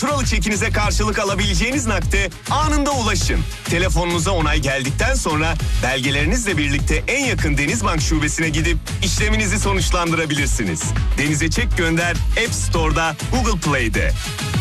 Fakturalı çekinize karşılık alabileceğiniz nakde anında ulaşın. Telefonunuza onay geldikten sonra belgelerinizle birlikte en yakın Denizbank şubesine gidip işleminizi sonuçlandırabilirsiniz. Denize Çek Gönder App Store'da, Google Play'de.